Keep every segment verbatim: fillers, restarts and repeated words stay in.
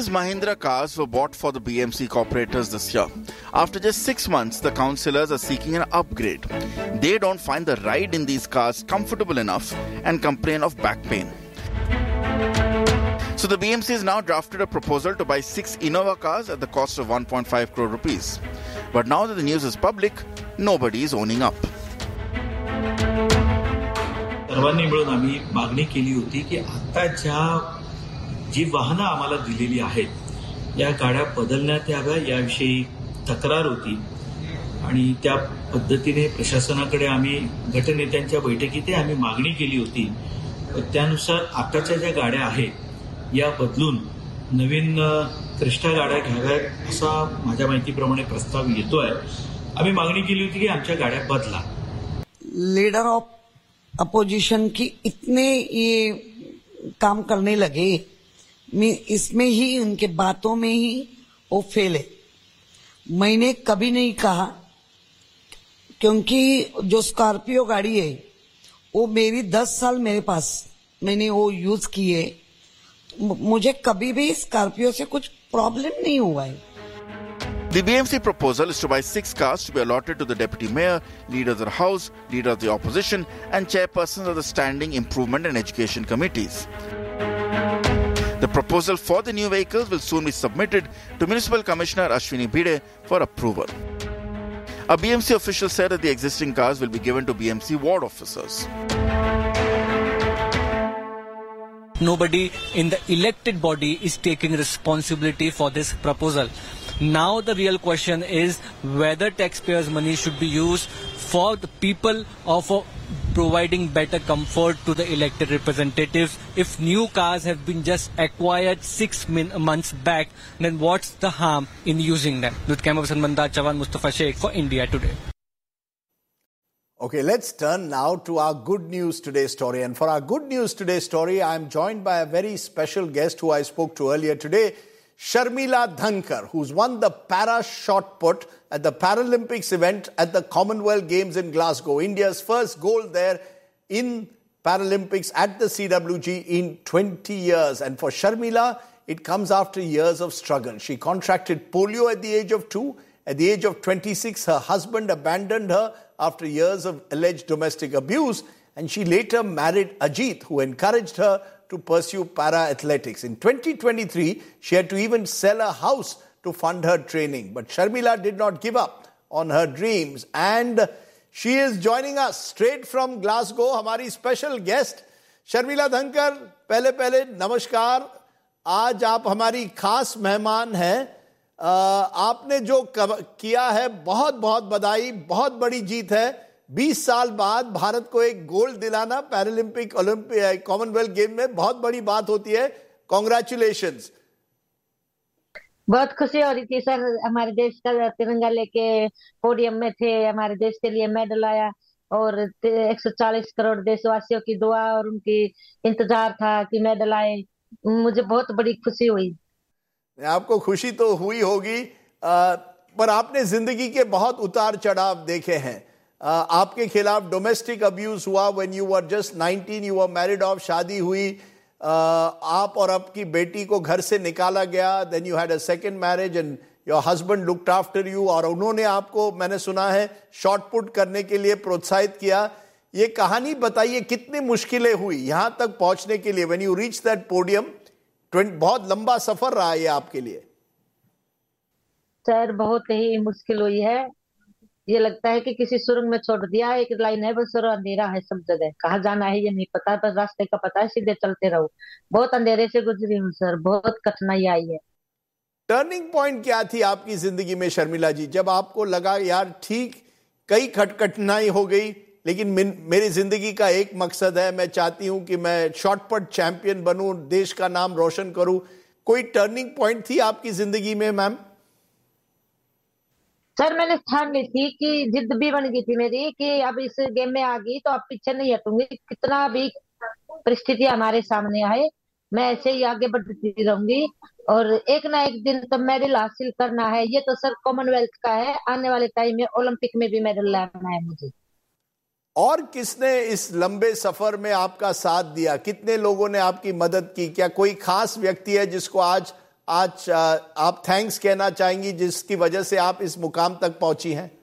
These Mahindra cars were bought for the B M C corporators this year. After just six months, the councillors are seeking an upgrade. They don't find the ride in these cars comfortable enough and complain of back pain. So the B M C has now drafted a proposal to buy six Innova cars at the cost of one point five crore rupees. But now that the news is public, nobody is owning up. सर्वांनी मिळून आम्ही मागणी केली होती की आता ज्या जी वाहनं आम्हाला दिलेली आहेत या गाड्या बदलण्यात याव्या याविषयी तक्रार होती आणि त्या पद्धतीने प्रशासनाकडे आम्ही गटनेत्यांच्या बैठकीत आम्ही मागणी केली होती. त्यानुसार आताच्या ज्या गाड्या आहेत या बदलून नवीन क्रिस्टा गाड्या घ्याव्यात असा माझ्या माहितीप्रमाणे प्रस्ताव येतोय. आम्ही मागणी केली होती की आमच्या गाड्या बदला. लीडर ऑफ अपोजिशन की इतने ये काम करने लगे, मैं इसमें ही उनके बातों में ही वो फेल है. मैंने कभी नहीं कहा, क्योंकि जो स्कॉर्पियो गाड़ी है वो मेरी दस साल मेरे पास मैंने वो यूज की है. मुझे कभी भी स्कॉर्पियो से कुछ प्रॉब्लम नहीं हुआ है. The B M C proposal is to buy six cars to be allotted to the Deputy Mayor, Leader of the House, Leader of the Opposition and Chairpersons of the Standing Improvement and Education Committees. The proposal for the new vehicles will soon be submitted to Municipal Commissioner Ashwini Bhide for approval. A B M C official said that the existing cars will be given to B M C ward officers. Nobody in the elected body is taking responsibility for this proposal. Now the real question is whether taxpayers' money should be used for the people or for providing better comfort to the elected representatives. If new cars have been just acquired six min- months back, then what's the harm in using them? With camera person Mandar Chavan, Mustafa Sheikh for India Today. Okay, let's turn now to our Good News Today story. And for our Good News Today story, I'm joined by a very special guest who I spoke to earlier today, Sharmila Dhankar, who's won the para shot put at the Paralympics event at the Commonwealth Games in Glasgow. India's first gold there in Paralympics at the C W G in twenty years. And for Sharmila, it comes after years of struggle. She contracted polio at the age of two. At the age of twenty-six, her husband abandoned her after years of alleged domestic abuse. And she later married Ajit, who encouraged her to pursue para-athletics. In twenty twenty-three, she had to even sell a house to fund her training. But Sharmila did not give up on her dreams. And she is joining us straight from Glasgow, हमारी special guest. Sharmila Dhankar, पहले पहले नमस्कार. आज आप हमारी खास मेहमान हैं. आपने जो किया है बहुत बहुत बधाई, बहुत बड़ी जीत है. बीस साल बाद भारत को एक गोल्ड दिलाना पैरालंपिक ओलंपिक कॉमनवेल्थ गेम में बहुत बड़ी बात होती है. कॉन्ग्रेचुलेशंस. बहुत खुशी हो रही थी सर. हमारे देश का तिरंगा लेके पोडियम में थे, हमारे देश के लिए मेडल आया और एक सौ चालीस करोड़ देशवासियों की दुआ और उनकी इंतजार था कि मेडल आए. मुझे बहुत बड़ी खुशी हुई. आपको खुशी तो हुई होगी, पर आपने जिंदगी के बहुत उतार चढ़ाव देखे हैं. Uh, आपके खिलाफ डोमेस्टिक अब्यूज हुआ when you were just nineteen, you were married of, शादी हुई, uh, आप और आपकी बेटी को घर से निकाला गया. Then you had a second marriage and your husband looked after you, और उन्होंने आपको, मैंने सुना है, शॉट पुट करने के लिए प्रोत्साहित किया. ये कहानी बताइए, कितनी मुश्किलें हुई यहां तक पहुंचने के लिए. When you reach that podium, बहुत लंबा सफर रहा ये आपके लिए. सर बहुत ही मुश्किल हुई है. ये लगता है कि किसी सुरंग में छोड़ दिया. एक लाइन है बस और अंधेरा है सब जगह. कहाँ जाना है ये नहीं पता, बस रास्ते का पता है, सीधे चलते रहो. बहुत अंधेरे से गुजरी हूँ सर, बहुत कठिनाई आई है. टर्निंग पॉइंट क्या थी आपकी जिंदगी में शर्मिला जी, जब आपको लगा यार ठीक कई खट कठिनाई हो गई लेकिन मेरी जिंदगी का एक मकसद है, मैं चाहती हूं कि मैं शॉटपुट चैंपियन बनूं, देश का नाम रोशन करूं. कोई टर्निंग पॉइंट थी आपकी जिंदगी में मैम? सर मैंने ठान ली थी कि जिद भी बन गई थी मेरी कि अब इस गेम में आ गई तो अब पीछे नहीं हटूंगी. कितना भी परिस्थिति हमारे सामने आए मैं ऐसे ही आगे बढ़ती रहूंगी और एक ना एक दिन तो मेडल हासिल करना है. ये तो सर कॉमनवेल्थ का है, आने वाले टाइम में ओलंपिक में भी मेडल लाना है मुझे. और किसने इस लंबे सफर में आपका साथ दिया? कितने लोगों ने आपकी मदद की? क्या कोई खास व्यक्ति है जिसको आज आज आप थैंक्स कहना चाहेंगी जिसकी वजह से आप इस मुकाम तक पहुंची हैं?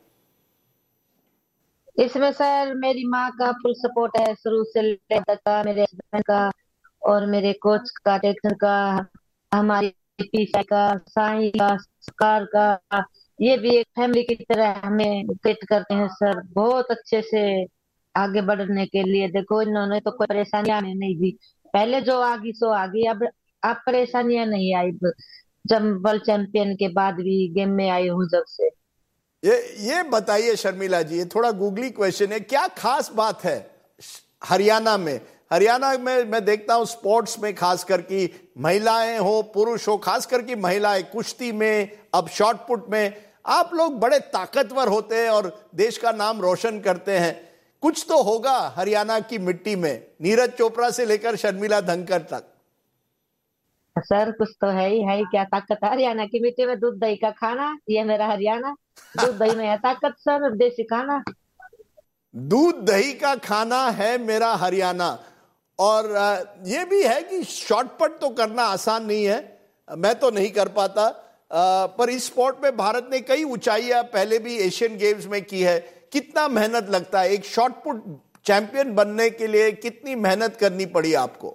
इसमें सर मेरी माँ का फुल सपोर्ट है, शुरू से लेकर का, मेरे हस्बैंड का और मेरे कोच का, ट्रेनर का, हमारी पीछे का, साईं का, सरकार का, ये भी एक फैमिली की तरह हमें ट्रीट करते हैं सर, बहुत अच्छे से आगे बढ़ने के लिए। देखो इन्होंने तो कोई परेशानियां नहीं दी, पहले जो आ गई सो आ गई, अब अब परेशानियां नहीं आई। जब वर्ल्ड चैंपियन के बाद भी गेम में आई हूँ जब से। ये ये बताइए शर्मिला जी, ये थोड़ा गूगली क्वेश्चन है, क्या खास बात है हरियाणा में? हरियाणा में मैं देखता हूं स्पोर्ट्स में, खास करके महिलाएं हो पुरुष हो, खास करके महिलाएं कुश्ती में, अब शॉट पुट में, आप लोग बड़े ताकतवर होते हैं और देश का नाम रोशन करते हैं। कुछ तो होगा हरियाणा की मिट्टी में, नीरज चोपड़ा से लेकर शर्मिला धनकर तक। सर कुछ तो है ही, है ही क्या ताकत है हरियाणा की मिट्टी में? दूध दही का खाना, ये मेरा हरियाणा, दूध दही में है ताकत सर, देसी खाना। दूध दही का खाना है मेरा हरियाणा। और ये भी है कि शॉटपट तो करना आसान नहीं है, मैं तो नहीं कर पाता, पर इस स्पोर्ट में भारत ने कई ऊंचाइयां पहले भी एशियन गेम्स में की है। कितना मेहनत लगता है एक शॉटपुट चैंपियन बनने के लिए, कितनी मेहनत करनी पड़ी आपको?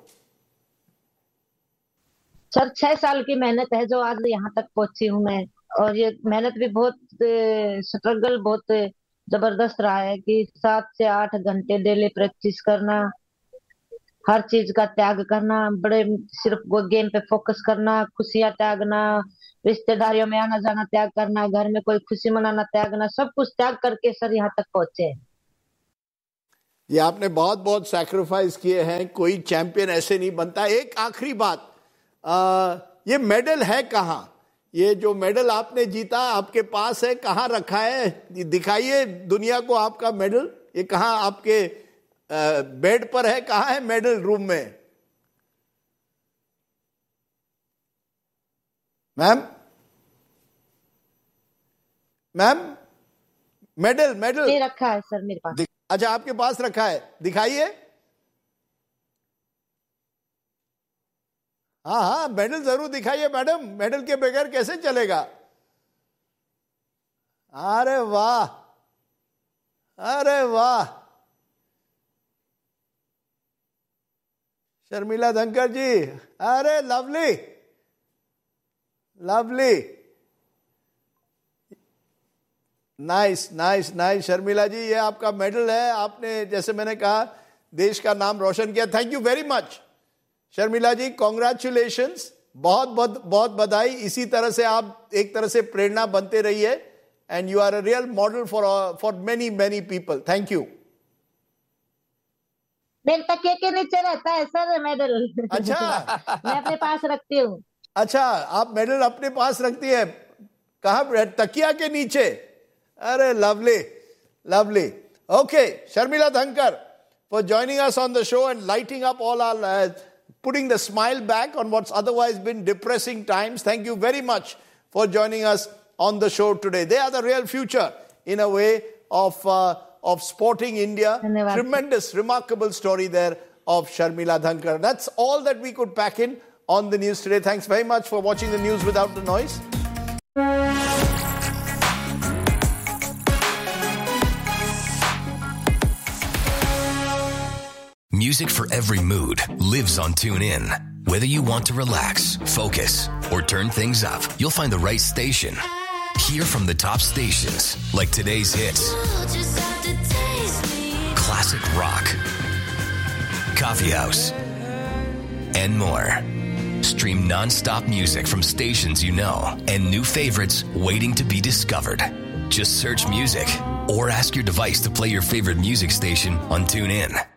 सर छह साल की मेहनत है जो आज यहाँ तक पहुंची हूँ मैं, और ये मेहनत भी बहुत स्ट्रगल बहुत जबरदस्त रहा है कि सात से आठ घंटे डेली प्रैक्टिस करना, हर चीज का त्याग करना, बड़े सिर्फ वो गेम पे फोकस करना, खुशियां त्यागना, रिश्तेदारियों में आना जाना त्याग करना, घर में कोई खुशी मनाना त्यागना, सब कुछ त्याग करके सर यहाँ तक पहुंचे। ये आपने बहुत बहुत सैक्रिफाइस किए हैं, कोई चैंपियन ऐसे नहीं बनता। एक आखिरी बात, आ, ये मेडल है कहाँ? ये जो मेडल आपने जीता आपके पास है, कहाँ रखा है? दिखाइए दुनिया को आपका मेडल। ये कहाँ आपके बेड पर है? कहाँ है मेडल? रूम में? मैम मैम मेडल मेडल ये रखा है सर मेरे पास। अच्छा आपके पास रखा है, दिखाइए। हाँ हाँ मेडल जरूर दिखाइए मैडम, मेडल के बगैर कैसे चलेगा? अरे वाह, अरे वाह शर्मिला धनकर जी, अरे lovely lovely, nice nice nice. Sharmila जी ये आपका मेडल है, आपने जैसे मैंने कहा देश का नाम रोशन किया। Thank you very much Sharmila ji, congratulations, बहुत बहुत बहुत बधाई। इसी तरह से आप एक तरह से प्रेरणा बनते रहिए, and you are a real model for for many many people. Thank you. मेरे तकिए के नीचे रहता है सर मेडल। अच्छा मैं अपने पास रखती हूँ। अच्छा आप मेडल अपने पास रखती है, कहाँ? तकिया के नीचे? अरे लवली लवली। ओके शर्मिला धनकर for joining us on the show and lighting up all our uh, putting the smile back on what's otherwise been depressing times. Thank you very much for joining us on the show today. They are the real future in a way of uh, of sporting India. Tremendous, remarkable story there of Sharmila Dhankar. That's all that we could pack in on the news today. Thanks very much for watching the news without the noise. Music for every mood lives on TuneIn. Whether you want to relax, focus, or turn things up, you'll find the right station. Hear from the top stations like today's hits, classic rock, coffee house, and more. Stream non-stop music from stations you know and new favorites waiting to be discovered. Just search music or ask your device to play your favorite music station on TuneIn.